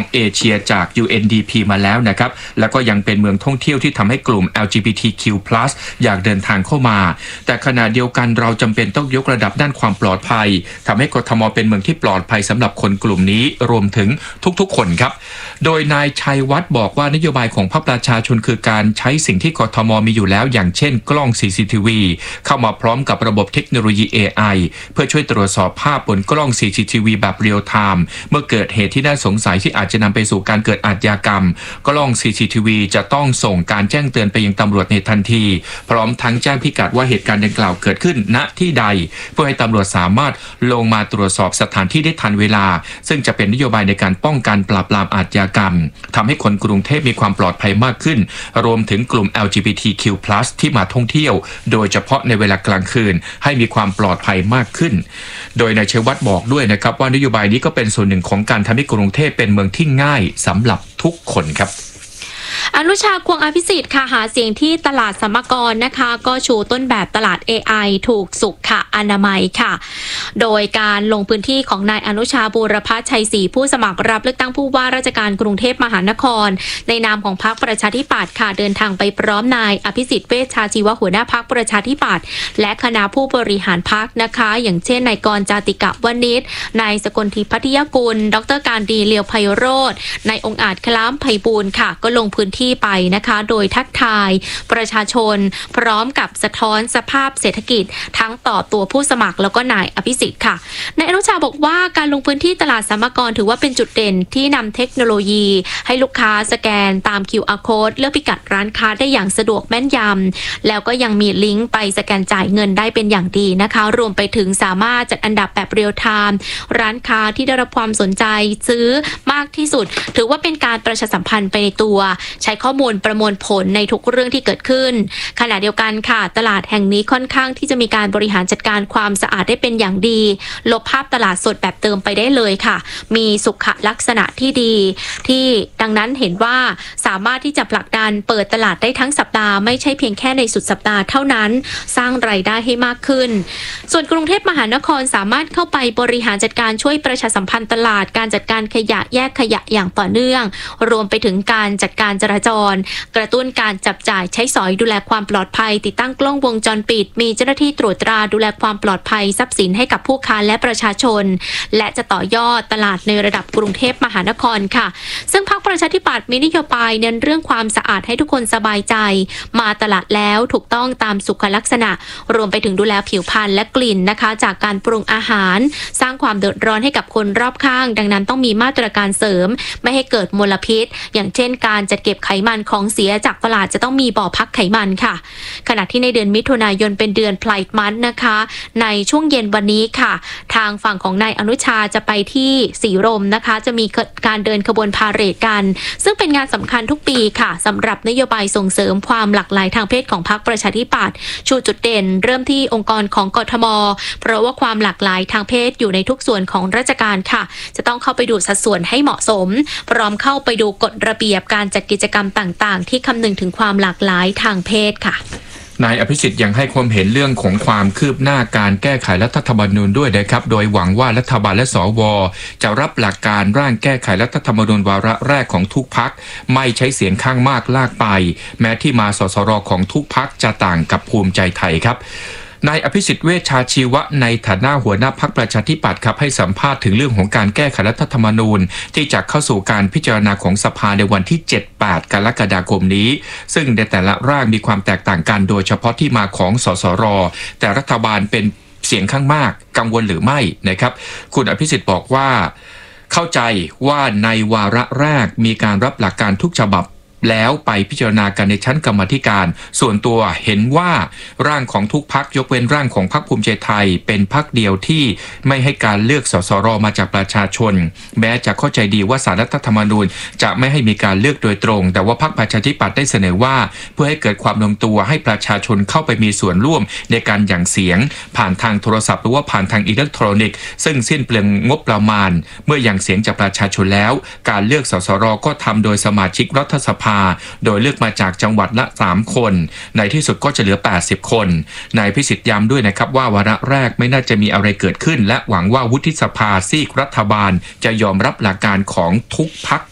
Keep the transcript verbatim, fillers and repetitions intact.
ของเอเชียจาก ยู เอ็น ดี พี มาแล้วนะครับแล้วก็ยังเป็นเมืองท่องเที่ยวที่ทำให้กลุ่ม แอล จี บี ที คิว พลัส อยากเดินทางเข้ามาแต่ขณะเดียวกันเราจำเป็นต้องยกระดับด้านความปลอดภัยทำให้กทมเป็นเมืองที่ปลอดภัยสำหรับคนกลุ่มนี้รวมถึงทุกๆคนครับโดยนายชัยวัฒน์บอกว่านโยบายของพรรคประชาชนคือการใช้สิ่งที่กทมมีอยู่แล้วอย่างเช่นกล้อง ซี ซี ที วี เข้ามาพร้อมกับระบบเทคโนโลยี เอ ไอ เพื่อช่วยตรวจสอบภาพบนกล้อง ซี ซี ที วี แบบเรียลไทม์เมื่อเกิดเหตุที่น่าสงสัยที่อาจจะนำไปสู่การเกิดอาชญากรรมกล้อง ซี ซี ที วี จะต้องส่งการแจ้งเตือนไปยังตำรวจในทันทีพร้อมทั้งแจ้งพิกัดว่าเหตุการณ์ดังกล่าวเกิดขึ้นณที่ใดเพื่อให้ตำรวจสามารถลงมาตรวจสอบสถานที่ได้ทันเวลาซึ่งจะเป็นนโยบายในการป้องกันปราบปรามอาชญากรรมทำให้คนกรุงเทพมีความปลอดภัยมากขึ้นรวมถึงกลุ่ม แอล จี บี ที คิว พลัส ที่มาท่องเที่ยวโดยเฉพาะในเวลากลางคืนให้มีความปลอดภัยมากขึ้นโดยนายชัยวัฒน์บอกด้วยนะครับว่านโยบายนี้ก็เป็นส่วนหนึ่งของการทำให้กรุงเทพเป็นเมืองที่ง่ายสำหรับทุกคนครับอนุชาควงอภิสิทธิ์ค่ะหาเสียงที่ตลาดสัมมกรนะคะก็ชูต้นแบบตลาด เอ ไอ ถูกสุขอนามัยค่ะโดยการลงพื้นที่ของนายอนุชาบูรพชัยศรีผู้สมัครรับเลือกตั้งผู้ว่าราชการกรุงเทพมหานครในนามของพรรคประชาธิปัตย์ค่ะเดินทางไปพร้อมนายอภิสิทธิ์เวชชาชีวะหัวหน้าพรรคประชาธิปัตย์และคณะผู้บริหารพรรคนะคะอย่างเช่นนายกรจาติกะวณิชนายสกลทิพย์พัทยกุลดรการดีเลียวไพโรจน์นายองค์อาจคล้ามไพบูลย์ค่ะก็ลงพื้นที่ไปนะคะโดยทักทายประชาชนพร้อมกับสะท้อนสภาพเศรษฐกิจทั้งต่อตัวผู้สมัครแล้วก็นายอภิสิทธิ์ค่ะนายอนุชาบอกว่าการลงพื้นที่ตลาดสัมมกรถือว่าเป็นจุดเด่นที่นำเทคโนโลยีให้ลูกค้าสแกนตาม คิว อาร์ Code เลือกพิกัดร้านค้าได้อย่างสะดวกแม่นยำแล้วก็ยังมีลิงก์ไปสแกนจ่ายเงินได้เป็นอย่างดีนะคะรวมไปถึงสามารถจัดอันดับแบบเรียลไทม์ร้านค้าที่ได้รับความสนใจซื้อมากที่สุดถือว่าเป็นการประชาสัมพันธ์ไปในตัวใช้ข้อมูลประมวลผลในทุกเรื่องที่เกิดขึ้นขณะเดียวกันค่ะตลาดแห่งนี้ค่อนข้างที่จะมีการบริหารจัดการความสะอาดได้เป็นอย่างดีลบภาพตลาดสดแบบเติมไปได้เลยค่ะมีสุขลักษณะที่ดีที่ดังนั้นเห็นว่าสามารถที่จะผลักดันเปิดตลาดได้ทั้งสัปดาห์ไม่ใช่เพียงแค่ในสุดสัปดาห์เท่านั้นสร้างรายได้ให้มากขึ้นส่วนกรุงเทพมหานครสามารถเข้าไปบริหารจัดการช่วยประชาสัมพันธ์ตลาดการจัดการขยะแยกขยะอย่างต่อเนื่องรวมไปถึงการจัดการจราจรกระตุ้นการจับจ่ายใช้สอยดูแลความปลอดภัยติดตั้งกล้องวงจรปิดมีเจ้าหน้าที่ตรวจตราดูแลความปลอดภัยทรัพย์สินให้กับผู้ค้าและประชาชนและจะต่อยอดตลาดในระดับกรุงเทพมหานครค่ะซึ่งพรรคประชาธิปัตย์มีนโยบายเน้นเรื่องความสะอาดให้ทุกคนสบายใจมาตลาดแล้วถูกต้องตามสุขลักษณะรวมไปถึงดูแลผิวพรรณและกลิ่นนะคะจากการปรุงอาหารสร้างความเดือดร้อนให้กับคนรอบข้างดังนั้นต้องมีมาตรการเสริมไม่ให้เกิดมลพิษอย่างเช่นการจัดเก็บไขมันของเสียจากตลาดจะต้องมีบ่อพักไขมันค่ะขณะที่ในเดือนมิถุนายนเป็นเดือนไพร์มันนะคะในช่วงเย็นวันนี้ค่ะทางฝั่งของนายอนุชาจะไปที่สีลมนะคะจะมีการเดินขบวนพาเหรดกันซึ่งเป็นงานสำคัญทุกปีค่ะสำหรับนโยบายส่งเสริมความหลากหลายทางเพศของพรรคประชาธิปัตย์ชูจุดเด่นเริ่มที่องค์กรของกทมเพราะว่าความหลากหลายทางเพศอยู่ในทุกส่วนของราชการค่ะจะต้องเข้าไปดูสัดส่วนให้เหมาะสมพร้อมเข้าไปดูกฎระเบียบการจัดกิจกรรมต่างๆที่คำนึงถึงความหลากหลายทางเพศค่ะนายอภิสิทธิ์ยังให้ความเห็นเรื่องของความคืบหน้าการแก้ไขรัฐธรรมนูญด้วยนะครับโดยหวังว่ารัฐบาลและสวจะรับหลักการร่างแก้ไขรัฐธรรมนูญวาระแรกของทุกพรรคไม่ใช้เสียงข้างมากลากไปแม้ที่มาสสรของทุกพรรคจะต่างกับภูมิใจไทยครับนายอภิสิทธิ์เวชชาชีวะในฐานะหัวหน้าพรรคประชาธิปัตย์ครับให้สัมภาษณ์ถึงเรื่องของการแก้ไขรัฐธรรมนูญที่จะเข้าสู่การพิจารณาของสภาในวันที่ เจ็ด แปด กรกฎาคมนี้ซึ่งในแต่ละร่างมีความแตกต่างกันโดยเฉพาะที่มาของสสรแต่รัฐบาลเป็นเสียงข้างมากกังวลหรือไม่นะครับคุณอภิสิทธิ์บอกว่าเข้าใจว่าในวาระแรกมีการรับหลักการทุกฉบับแล้วไปพิจารณากันในชั้นกรรมาธิการส่วนตัวเห็นว่าร่างของทุกพรรคยกเว้นร่างของพรรคภูมิใจไทยเป็นพรรคเดียวที่ไม่ให้การเลือกสสรมาจากประชาชนแม้จะเข้าใจดีว่าศาลรัฐธรรมนูญจะไม่ให้มีการเลือกโดยตรงแต่ว่าพรรคประชาธิปัตย์ได้เสนอว่าเพื่อให้เกิดความลงตัวให้ประชาชนเข้าไปมีส่วนร่วมในการหยั่งเสียงผ่านทางโทรศัพท์หรือว่าผ่านทางอิเล็กทรอนิกส์ซึ่งสิ้นเปลืองงบประมาณเมื่อหยั่งเสียงจากประชาชนแล้วการเลือกสสรก็ทำโดยสมาชิกรัฐสภาโดยเลือกมาจากจังหวัดละสามคนในที่สุดก็จะเหลือแปดสิบคนนายพิสิทธิ์ย้ำด้วยนะครับว่าวาระแรกไม่น่าจะมีอะไรเกิดขึ้นและหวังว่าวุฒิสภาซีกรัฐบาลจะยอมรับหลักการของทุกพรรค